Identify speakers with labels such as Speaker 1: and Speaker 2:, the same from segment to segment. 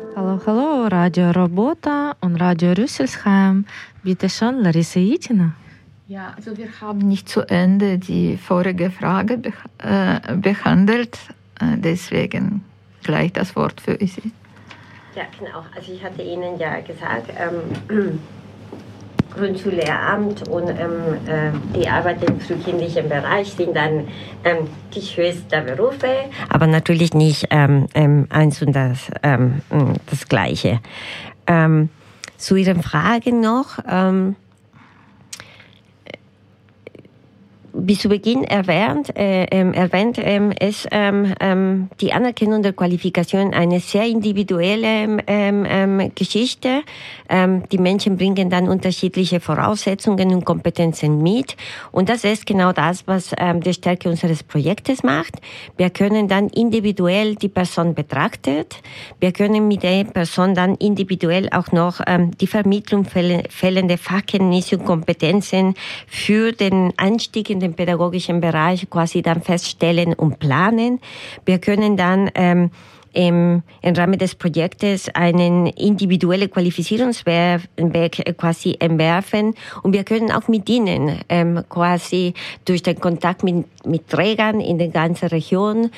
Speaker 1: Hallo, hallo, Radio Robota und Radio Rüsselsheim. Bitte schön, Larissa Jitina.
Speaker 2: Ja, also wir haben nicht zu Ende die vorige Frage behandelt, deswegen gleich das Wort für Sie.
Speaker 3: Ja, genau. Also ich hatte Ihnen ja gesagt, Grundschullehramt und die Arbeit im frühkindlichen Bereich sind dann die schönsten Berufe, aber natürlich nicht eins und das Gleiche. Zu Ihren Fragen noch. Wie zu Beginn erwähnt ist die Anerkennung der Qualifikation eine sehr individuelle Geschichte. Die Menschen bringen dann unterschiedliche Voraussetzungen und Kompetenzen mit. Und das ist genau das, was die Stärke unseres Projektes macht. Wir können dann individuell die Person betrachtet. Wir können mit der Person dann individuell auch noch die Vermittlung fehlende Fachkenntnisse und Kompetenzen für den Einstieg in den pädagogischen Bereich quasi dann feststellen und planen. Wir können dann im Rahmen des Projektes einen individuellen Qualifizierungsweg quasi entwerfen und wir können auch mit ihnen quasi durch den Kontakt mit Trägern in der ganzen Region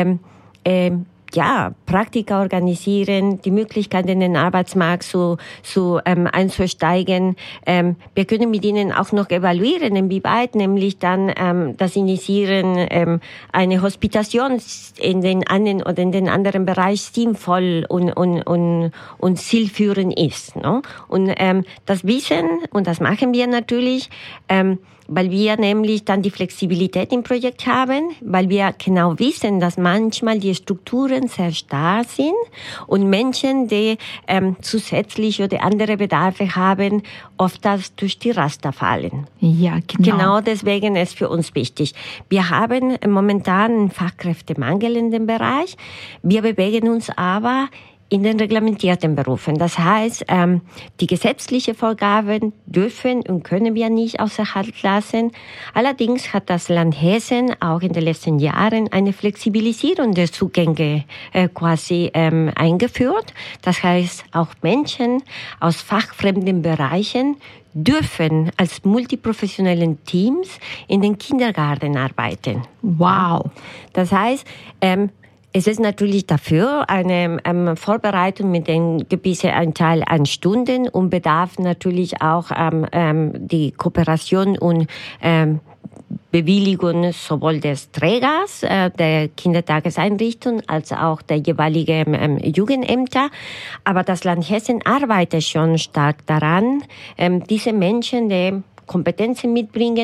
Speaker 3: Praktika organisieren, die Möglichkeit in den Arbeitsmarkt einzusteigen. Wir können mit ihnen auch noch evaluieren, inwieweit nämlich dann das Initiieren eine Hospitation in den einen oder in den anderen Bereich sinnvoll und zielführend ist. Ne? Und das Wissen, und das machen wir natürlich, weil wir nämlich dann die Flexibilität im Projekt haben, weil wir genau wissen, dass manchmal die Strukturen sehr starr sind und Menschen, die zusätzliche oder andere Bedarfe haben, oft das durch die Raster fallen.
Speaker 2: Ja, genau.
Speaker 3: Genau deswegen ist für uns wichtig. Wir haben momentan einen Fachkräftemangel in dem Bereich. Wir bewegen uns aber in den reglementierten Berufen. Das heißt, die gesetzlichen Vorgaben dürfen und können wir nicht außer Halt lassen. Allerdings hat das Land Hessen auch in den letzten Jahren eine Flexibilisierung der Zugänge quasi eingeführt. Das heißt, auch Menschen aus fachfremden Bereichen dürfen als multiprofessionellen Teams in den Kindergarten arbeiten.
Speaker 2: Wow.
Speaker 3: Das heißt, es ist natürlich dafür eine Vorbereitung mit einem gewissen Anteil an Stunden und bedarf natürlich auch die Kooperation und Bewilligung sowohl des Trägers der Kindertageseinrichtung als auch der jeweiligen Jugendämter. Aber das Land Hessen arbeitet schon stark daran, diese Menschen, die Kompetenzen mitbringen,